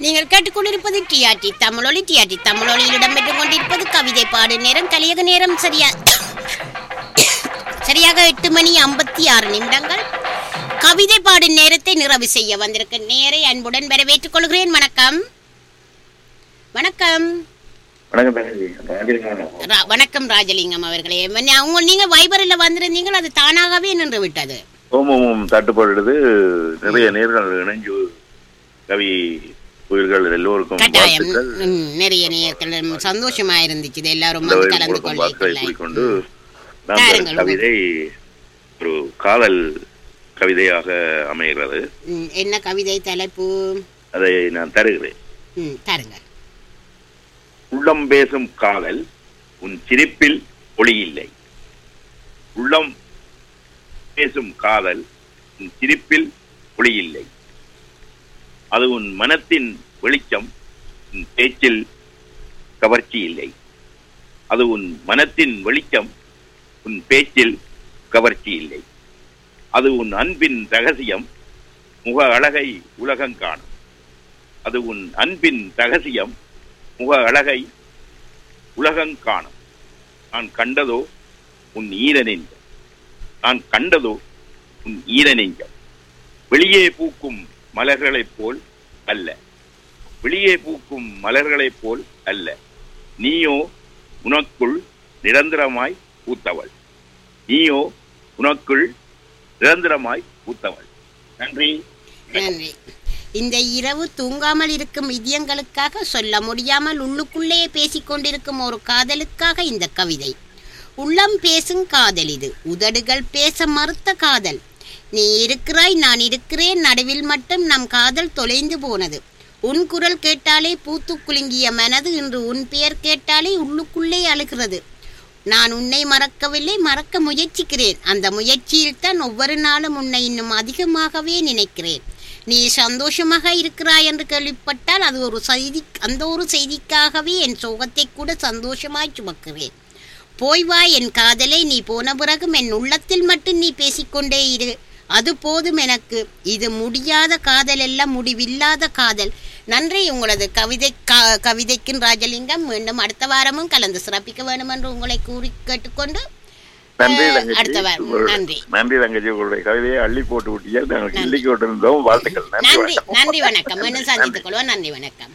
நீங்கள் கேட்டுக்கொண்டிருப்பது டிஆர்டி தமிழொலி. டிஆர்டி தமிழொலியில் இடம்பெற்றுக் கொண்டிருப்பது கவிதை பாடு நேரம். கலியக நேரம் சரியாக 8:56. கவிதை பாடு நேரத்தை நிறைவு செய்ய வந்திருக்க நேரை அன்புடன் வரவேற்றுக் கொள்கிறேன். வணக்கம். வணக்கம். வணக்கம் ராஜலிங்கம் அவர்களே. நீங்க வைபரில் வந்திருந்தீங்க, அது தானாகவே நின்று விட்டது. தட்டுப்படுது. நிறைய நேர்கள் இணைஞ்சு கவி உயிர்கள் எல்லோருக்கும் நிறைய நேர்கள் சந்தோஷமா இருந்துச்சு. எல்லாரும் கலந்து கொண்டு கவிதை ஒரு காதல் கவிதையாக அமைகிறது. என்ன கவிதை தலைப்பு? அதை நான் தருகிறேன். தருங்க. உள்ளம் பேசும் காதல், உன் சிரிப்பில் ஒளி இல்லை. உள்ளம் பேசும் காதல், உன் சிரிப்பில் ஒளி இல்லை. அது உன் மனத்தின் வெளிச்சம், உன் பேச்சில் கவர்ச்சி இல்லை. அது உன் மனத்தின் வெளிச்சம், உன் பேச்சில் கவர்ச்சி இல்லை. அது உன் அன்பின் ரகசியம், முக அழகை உலகம் காணும். அது உன் அன்பின் ரகசியம், முக அழகை உலகம் காணும். நான் கண்டதோ உன் ஈர நெஞ்சம், நான் கண்டதோ உன் ஈர நெஞ்சம். வெளியே பூக்கும் மலர்களைப் போல் அல்ல, வெளியே பூக்கும் மலர்களைப் போல் அல்ல. நீயோ உனக்குள் நிரந்தரமாய் பூத்தவள், நீயோ உனக்குள் நிரந்தரமாய் பூத்தவள். நன்றி. நன்றி. இந்த இரவு தூங்காமல் இருக்கும் இதயங்களுக்காக, சொல்ல முடியாமல் உள்ளுக்குள்ளே பேசிக்கொண்டிருக்கும் ஒரு காதலுக்காக இந்த கவிதை. உள்ளம் பேசும் காதல் இது, உதடுகள் பேச மறுத்த காதல். நீ இருக்கிறாய், நான் இருக்கிறேன், நடுவில் மட்டும் நம் காதல் தொலைந்து போனது. உன் குரல் கேட்டாலே பூத்து குலுங்கிய மனது இன்று உன் பெயர் கேட்டாலே உள்ளுக்குள்ளே அழுகிறது. நான் உன்னை மறக்கவில்லை, மறக்க முயற்சிக்கிறேன். அந்த முயற்சியில் தான் ஒவ்வொரு நாளும் உன்னை இன்னும் அதிகமாகவே நினைக்கிறேன். நீ சந்தோஷமாக இருக்கிறாய் என்று கேள்விப்பட்டால் அது ஒரு செய்தி, அந்த ஒரு செய்திக்காகவே என் சோகத்தை கூட சந்தோஷமாய் சுமக்கிறேன். போய் வா என் காதலை, நீ போன பிறகும் என் உள்ளத்தில் மட்டும் நீ பேசிக்கொண்டே இரு, அது போதும் எனக்கு. இது முடியாத காதல் எல்லாம் முடிவில்லாத காதல். நன்றி. உங்களது கவிதைக்கும் ராஜலிங்கம். மீண்டும் அடுத்த வாரமும் கலந்து சிறப்பிக்க வேண்டும் என்று உங்களை கூறி கேட்டுக்கொண்டு அடுத்த வாரம். நன்றி. நன்றி தங்கச்சி, உங்களுடைய கவிதையை அள்ளி போட்டு விட்டீர்கள். நாங்கள் கிள்ளிக்கு விட்டிருந்தோம். வாழ்த்துக்கள். நன்றி. நன்றி. வணக்கம். மீண்டும் சந்தித்துக் கொள்வோம். நன்றி. வணக்கம்.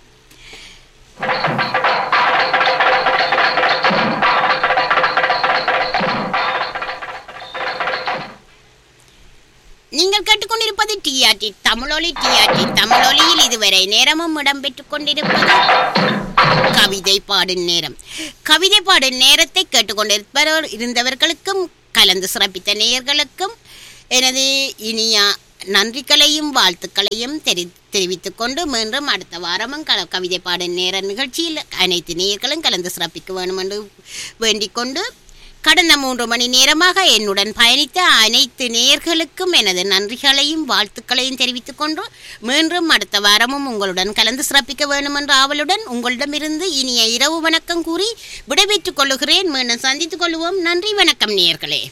நீங்கள் கேட்டுக்கொண்டிருப்பது டிஆர்டி தமிழொலி. டிஆர்டி தமிழொலியில் இதுவரை நேரமும் இடம்பெற்றுக் கொண்டிருப்பது கவிதை பாடும் நேரம். கவிதை பாடும் நேரத்தை கேட்டுக்கொண்டிருந்தவர்களுக்கும் கலந்து சிறப்பித்த நேயர்களுக்கும் எனது இனிய நன்றிகளையும் வாழ்த்துக்களையும் தெரிவித்துக் கொண்டு மீண்டும் அடுத்த வாரமும் கவிதை பாடும் நேர நிகழ்ச்சியில் அனைத்து நேயர்களும் கலந்து சிறப்பிக்க வேண்டும் என்று வேண்டிக் கொண்டு, கடந்த 3 மணி நேரமாக என்னுடன் பயணித்த அனைத்து நேயர்களுக்கும் எனது நன்றிகளையும் வாழ்த்துக்களையும் தெரிவித்துக் கொண்டு மீண்டும் அடுத்த வாரமும் உங்களுடன் கலந்து சிறப்பிக்க வேண்டும் என்ற ஆவலுடன் உங்களிடமிருந்து இனிய இரவு வணக்கம் கூறி விடைபெற்றுக் கொள்ளுகிறேன். மீண்டும் சந்தித்துக் கொள்வோம். நன்றி. வணக்கம் நேயர்களே.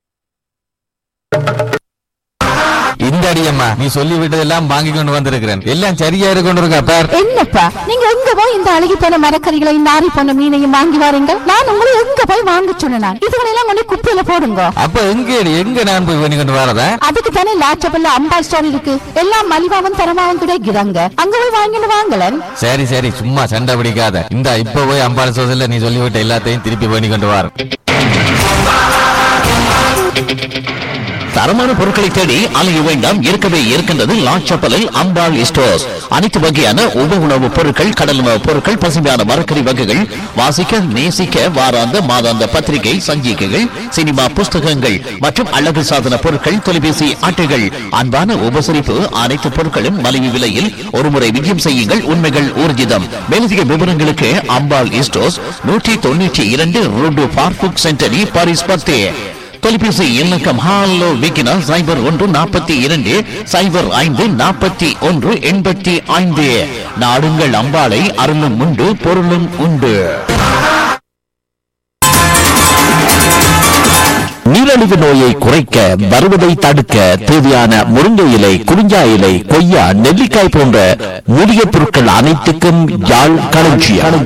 இந்த அடியம்மா, நீ சொல்லி விட்டதெல்லாம் வாங்கி கொண்டு வந்திருக்கிறேன். எல்லாம் சரியா கொண்டிருக்கா பார். என்னப்பா நீங்க எங்க போய் இந்த அழுகி போன மரக்கறிகளையும் நாரி போன மீனையும் வாங்கி வாரீங்க? நான் உங்களை எங்க போய் வாங்க சொன்னேன்? இதுகளெல்லாம் கொண்டு குப்பையில போடுங்க. அப்ப எங்க நான் போய் பண்ணி கொண்டு வரதா? அதுக்கு தானே லாச்சபல்ல அம்பாள் ஸ்டோர் இருக்கு. எல்லாம் மலிவாவும் தரமாவும் கிடைக்கிறாங்க. அங்க போய் வாங்கிட்டு வாங்கலன். சரி சரி, சும்மா சண்டை பிடிக்காத. இந்த இப்ப போய் அம்பாள் ஸ்டோர்ல நீ சொல்லிவிட்ட எல்லாத்தையும் திருப்பி பண்ணி கொண்டு வர. தரமான பொருட்களை தேடி அலைய வேண்டாம், இருக்கவே இருக்கின்றது லாச்சப்பலில் அம்பாள் ஸ்டோர்ஸ். அனைத்து வகையான உணவுப் பொருட்கள், கடல் உணவுப் பொருட்கள், பசுமையான மரக்கறி வகைகள், வாசிக்க நேசிக்க வாராந்த மாதாந்த பத்திரிகை சஞ்சிகைகள், சினிமா புஸ்தகங்கள் மற்றும் அழகு சாதன பொருட்கள், தொலைபேசி அட்டைகள். அன்பான உபசரிப்பு, அனைத்து பொருட்களும் மலிவு விலையில். ஒருமுறை விஜயம் செய்யுங்கள், உண்மைகள் ஊர்ஜிதம். மேலதிக விவரங்களுக்கு அம்பாள் ஸ்டோர்ஸ் 192 ரோடு பார்புக் சென்டரி பாரிஸ் 10. தொலைபேசி இலக்கம் ஹாலோ விக்கினா 0142054185. நாடுங்கள் அம்பாளை, அருளும் உண்டு பொருளும் உண்டு. நீரிழிவு நோயை குறைக்க, வருவதை தடுக்க தேவையான முருங்கை இலை, குறிஞ்சா இலை, கொய்யா, நெல்லிக்காய் போன்ற மூலிகை பொருட்கள் அனைத்துக்கும் யாழ் களஞ்சியம்.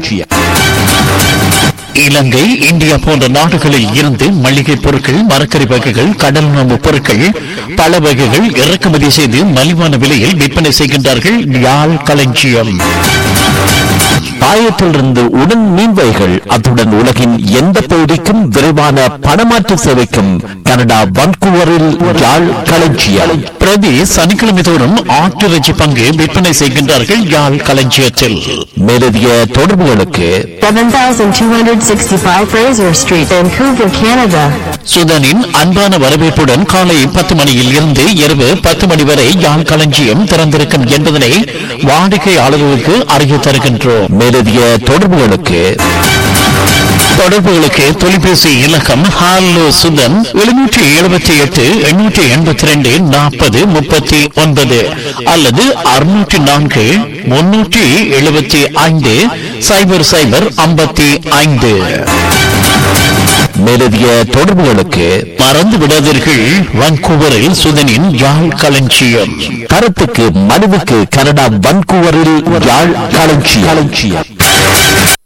இலங்கை, இந்தியா போன்ற நாடுகளில் இருந்து மளிகை பொருட்கள், மரக்கறி வகைகள், கடல் உணவு பொருட்கள், பல வகைகள் இறக்குமதி செய்து மலிவான விலையில் விற்பனை செய்கின்றார்கள். யாழ் களஞ்சியம். பாயத்திலிருந்து உடன் மீன்வைகள், அத்துடன் உலகின் எந்த பகுதிக்கும் விரைவான பணமாற்று சேவைக்கும் கனடா வன்கூவரில் யாழ் களஞ்சியம். பிரதி சனிக்கிழமை தோறும் ஆட்டிறைச்சி பங்கு விற்பனை செய்கின்றார்கள் யாழ் களஞ்சியத்தில். மேலதிக தொடர்புகளுக்கு 7265 Fraser Street, Vancouver, Canada. சுதனின் அன்பான வரவேற்புடன் காலை 10 மணியில் இருந்து இரவு 10 மணி வரை யாழ் களஞ்சியம் திறந்திருக்கும் என்பதனை வாடிக்கையாளர்களுக்கு அறிய தருகின்றோம். மேலதிக தொடர்புகளுக்கு தொலைபேசி இலக்கம் ஹாலோ சுதன் 778 882 40 39 அல்லது 604 375 00 55. மேலதிக தொடர்புகளுக்கு மறந்து விடாதீர்கள், வான்கூவரில் சுதனின் யாழ் களஞ்சியம். கருத்துக்கு மனுவுக்கு கனடா வான்கூவரில் யாழ் களஞ்சியம்.